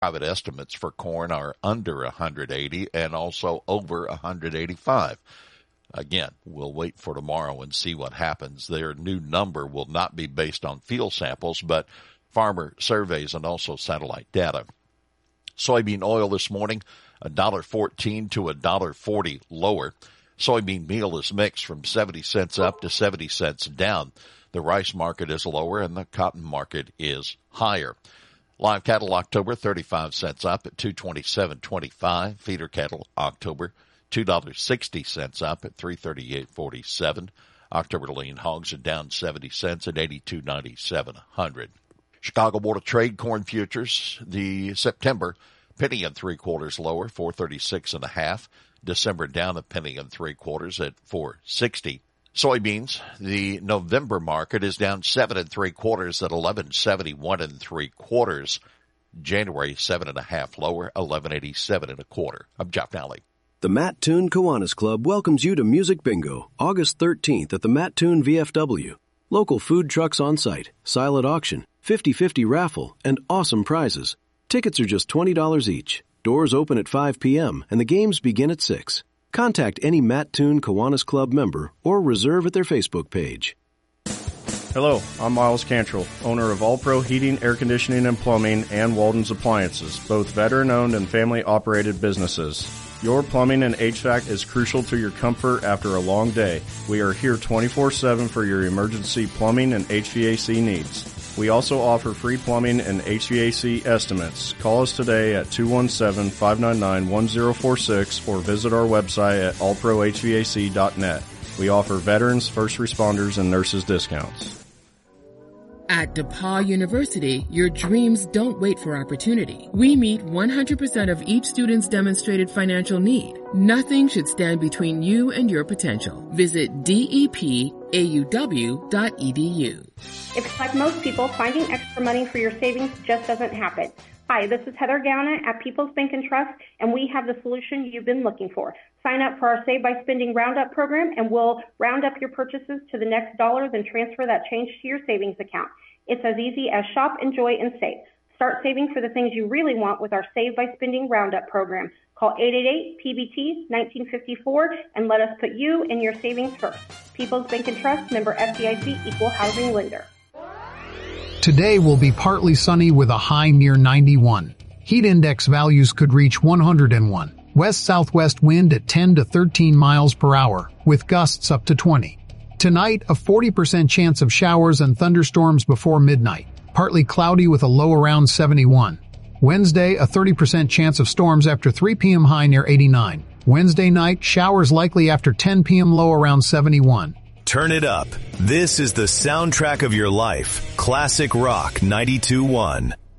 Private estimates for corn are under 180 and also over 185. Again, we'll wait for tomorrow and see what happens. Their new number will not be based on field samples, but farmer surveys and also satellite data. Soybean oil this morning, $1.14 to $1.40 lower. Soybean meal is mixed from 70 cents up to 70 cents down. The rice market is lower and the cotton market is higher. Live cattle October, 35 cents up at $227.25. Feeder cattle October, $2.60 up at $338.47. October lean hogs are down 70 cents at $82.97. Chicago Board of Trade corn futures, the September penny and 3/4 lower, 436.5. December down a penny and 3/4 at 460. Soybeans, the November market is down 7 3/4 at 1171 3/4. January 7.5 lower, 1187 1/4. I'm Jeff Nally. The Mattoon Kiwanis Club welcomes you to Music Bingo, August 13th at the Mattoon VFW. Local food trucks on site, silent auction, 50-50 raffle, and awesome prizes. Tickets are just $20 each. Doors open at 5 p.m. and the games begin at 6. Contact any Mattoon Kiwanis Club member or reserve at their Facebook page. Hello, I'm Miles Cantrell, owner of All Pro Heating, Air Conditioning, and Plumbing and Walden's Appliances, both veteran-owned and family-operated businesses. Your plumbing and HVAC is crucial to your comfort after a long day. We are here 24/7 for your emergency plumbing and HVAC needs. We also offer free plumbing and HVAC estimates. Call us today at 217-599-1046 or visit our website at allprohvac.net. We offer veterans, first responders, and nurses discounts. At DePauw University, your dreams don't wait for opportunity. We meet 100% of each student's demonstrated financial need. Nothing should stand between you and your potential. Visit depauw.edu. It's like most people, finding extra money for your savings just doesn't happen. Hi, this is Heather Gauna at People's Bank and Trust, and we have the solution you've been looking for. Sign up for our Save by Spending Roundup program, and we'll round up your purchases to the next dollar, then transfer that change to your savings account. It's as easy as shop, enjoy, and save. Start saving for the things you really want with our Save by Spending Roundup program. Call 888-PBT-1954 and let us put you and your savings first. People's Bank and Trust, member FDIC, equal housing lender. Today will be partly sunny with a high near 91. Heat index values could reach 101. West-southwest wind at 10 to 13 miles per hour, with gusts up to 20. Tonight, a 40% chance of showers and thunderstorms before midnight. Partly cloudy with a low around 71. Wednesday, a 30% chance of storms after 3 p.m. high near 89. Wednesday night, showers likely after 10 p.m. low around 71. Turn it up. This is the soundtrack of your life. Classic Rock 92.1.